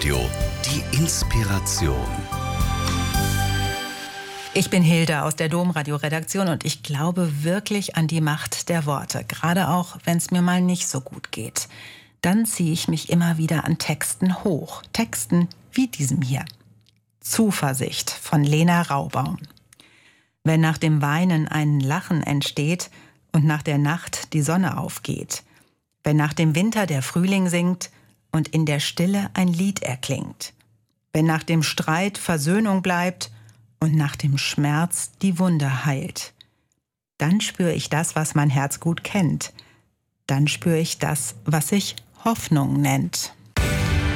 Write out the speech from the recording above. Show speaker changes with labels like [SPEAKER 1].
[SPEAKER 1] Domradio. Die Inspiration.
[SPEAKER 2] Ich bin Hilde aus der Domradio-Redaktion und ich glaube wirklich an die Macht der Worte. Gerade auch, wenn es mir mal nicht so gut geht. Dann ziehe ich mich immer wieder an Texten hoch. Texten wie diesem hier. Zuversicht von Lena Raubaum. Wenn nach dem Weinen ein Lachen entsteht und nach der Nacht die Sonne aufgeht. Wenn nach dem Winter der Frühling singt und in der Stille ein Lied erklingt. Wenn nach dem Streit Versöhnung bleibt und nach dem Schmerz die Wunde heilt. Dann spüre ich das, was mein Herz gut kennt. Dann spüre ich das, was sich Hoffnung nennt.